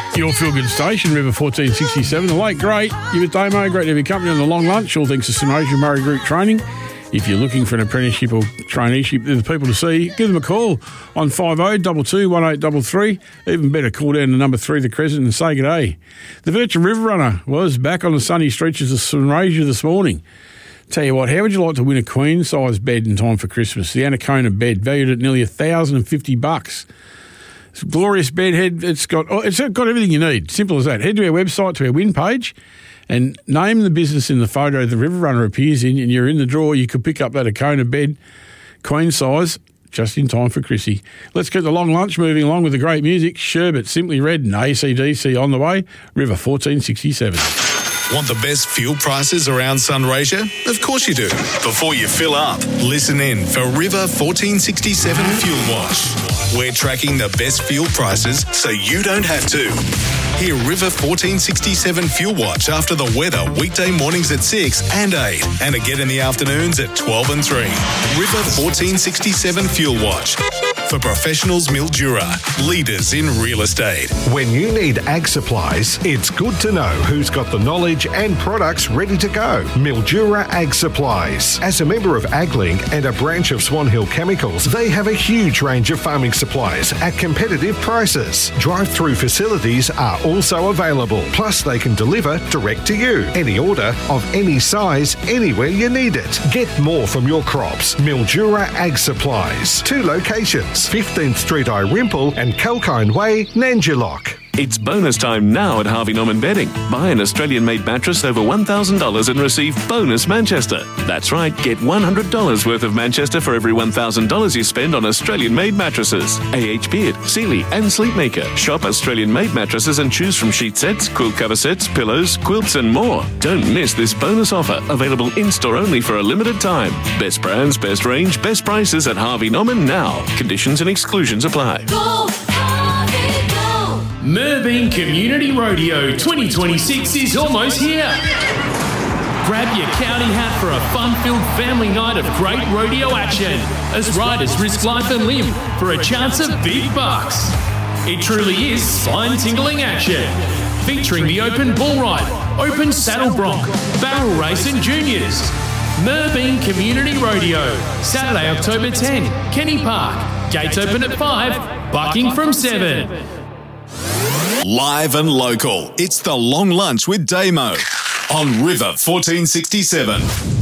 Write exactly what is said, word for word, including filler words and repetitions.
Your feel-good station, River fourteen sixty-seven. The late great. You with Damo. Great to have your company on the long lunch. All thanks to Synergia Murray Group Training. If you're looking for an apprenticeship or traineeship, there's people to see. Give them a call on five oh two two, one eight three three. Even better, call down to number three, the Crescent, and say good day. The Virtual River Runner was back on the sunny stretches of Synergia this morning. Tell you what, how would you like to win a queen-size bed in time for Christmas? The Anaconda bed, valued at nearly one thousand fifty bucks. It's a glorious bed head. It's got oh, it's got everything you need. Simple as that. Head to our website, to our win page, and name the business in the photo the River Runner appears in, and you're in the draw. You could pick up that Anaconda bed, queen size, just in time for Chrissy. Let's get the long lunch moving along with the great music. Sherbet, Simply Red, and A C D C on the way. River fourteen sixty-seven. Want the best fuel prices around Sunraysia? Of course you do. Before you fill up, listen in for River fourteen sixty-seven Fuel Watch. We're tracking the best fuel prices so you don't have to. Hear River fourteen sixty-seven Fuel Watch after the weather weekday mornings at six and eight, and again in the afternoons at twelve and three. River fourteen sixty-seven Fuel Watch. For professionals, Mildura, leaders in real estate. When you need ag supplies, it's good to know who's got the knowledge and products ready to go. Mildura Ag Supplies. As a member of AgLink and a branch of Swan Hill Chemicals, they have a huge range of farming supplies at competitive prices. Drive-through facilities are also available. Plus, they can deliver direct to you. Any order of any size, anywhere you need it. Get more from your crops. Mildura Ag Supplies. Two locations. fifteenth Street Irimple and Kalkine Way, Nanjilock. It's bonus time now at Harvey Norman Bedding. Buy an Australian-made mattress over one thousand dollars and receive bonus Manchester. That's right, get one hundred dollars worth of Manchester for every one thousand dollars you spend on Australian-made mattresses. A H Beard, Sealy and Sleepmaker. Shop Australian-made mattresses and choose from sheet sets, quilt cover sets, pillows, quilts and more. Don't miss this bonus offer, available in-store only for a limited time. Best brands, best range, best prices at Harvey Norman now. Conditions and exclusions apply. Go, Harvey, go. Merbeen Community Rodeo twenty twenty-six is almost here. Grab your county hat for a fun-filled family night of great rodeo action as riders risk life and limb for a chance of big bucks. It truly is spine-tingling action, featuring the open bull ride, open saddle bronc, barrel race and juniors. Merbeen Community Rodeo, Saturday, October tenth, Kenny Park. Gates open at five, bucking from seven. Live and local, it's the Long Lunch with Damo on River fourteen sixty-seven.